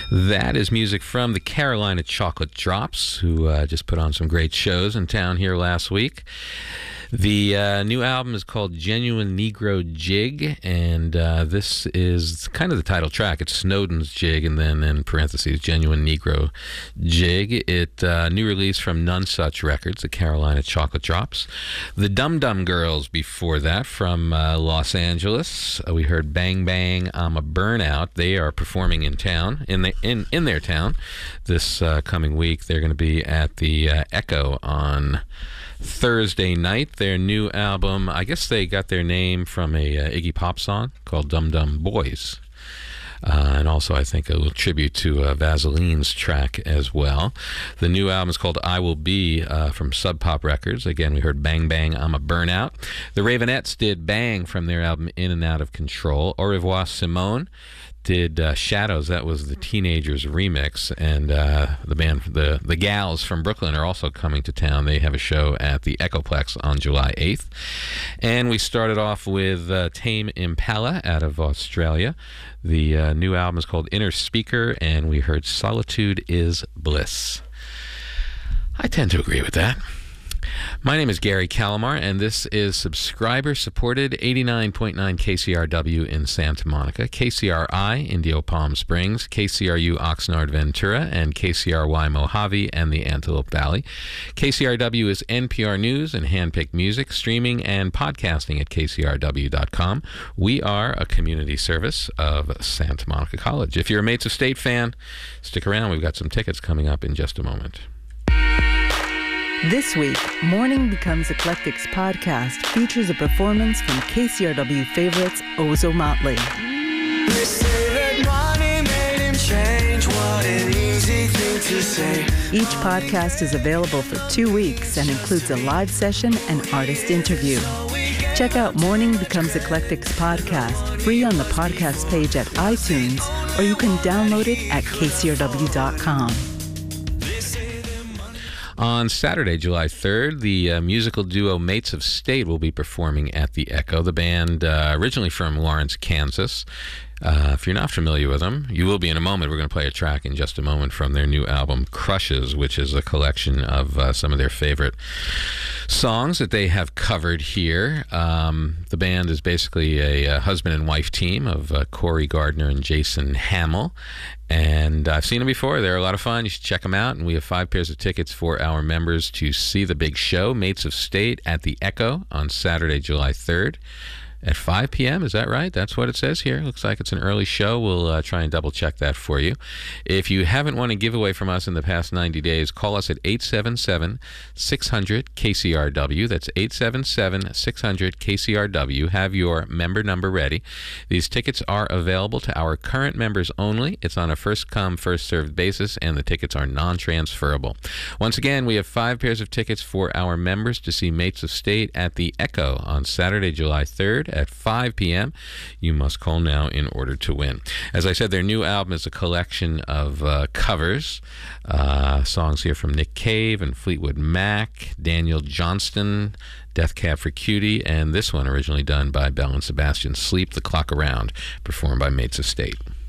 That is music from the Carolina Chocolate Drops, who just put on some great shows in town here last week. The new album is called Genuine Negro Jig, and this is kind of the title track. It's Snowden's Jig, and then in parentheses, Genuine Negro Jig. It new release from None Such Records, the Carolina Chocolate Drops. The Dum Dum Girls before that from Los Angeles. We heard Bang Bang, I'm a Burnout. They are performing in town, in their town, this coming week. They're going to be at the Echo on Thursday night. Their new album, I guess they got their name from a Iggy Pop song called Dum Dum Boys. And also, I think, a little tribute to Vaseline's track as well. The new album is called I Will Be from Sub Pop Records. Again, we heard Bang Bang, I'm a Burnout. The Ravenettes did Bang from their album In and Out of Control. Au Revoir Simone did Shadows. That was the Teenagers remix, and the band, the Gals from Brooklyn, are also coming to town. They have a show at the Echoplex on July 8th. And we started off with Tame Impala out of Australia. The new album is called Inner Speaker, and we heard Solitude is Bliss. I tend to agree with that. My name is Gary Calamar, and this is subscriber-supported 89.9 KCRW in Santa Monica, KCRI Indio Palm Springs, KCRU Oxnard Ventura, and KCRY Mojave and the Antelope Valley. KCRW is NPR News and handpicked music, streaming and podcasting at kcrw.com. We are a community service of Santa Monica College. If you're a Mates of State fan, stick around. We've got some tickets coming up in just a moment. This week, Morning Becomes Eclectic's podcast features a performance from KCRW favorites Ozo Motley. They say that money made him change. What an easy thing to say. Each podcast is available for 2 weeks and includes a live session and artist interview. Check out Morning Becomes Eclectic's podcast, free on the podcast page at iTunes, or you can download it at kcrw.com. On Saturday, July 3rd, the musical duo Mates of State will be performing at the Echo. The band, originally from Lawrence, Kansas. If you're not familiar with them, you will be in a moment. We're going to play a track in just a moment from their new album, Crushes, which is a collection of some of their favorite songs that they have covered here. The band is basically a husband and wife team of Corey Gardner and Jason Hamill. And I've seen them before. They're a lot of fun. You should check them out. And we have 5 pairs of tickets for our members to see the big show, Mates of State, at the Echo on Saturday, July 3rd. At 5 p.m., is that right? That's what it says here. Looks like it's an early show. We'll try and double-check that for you. If you haven't won a giveaway from us in the past 90 days, call us at 877-600-KCRW. That's 877-600-KCRW. Have your member number ready. These tickets are available to our current members only. It's on a first-come, first-served basis, and the tickets are non-transferable. Once again, we have 5 pairs of tickets for our members to see Mates of State at the Echo on Saturday, July 3rd. At 5 p.m. You must call now in order to win. As I said, their new album is a collection of covers. Songs here from Nick Cave and Fleetwood Mac, Daniel Johnston, Death Cab for Cutie, and this one originally done by Belle and Sebastian, Sleep the Clock Around, performed by Mates of State.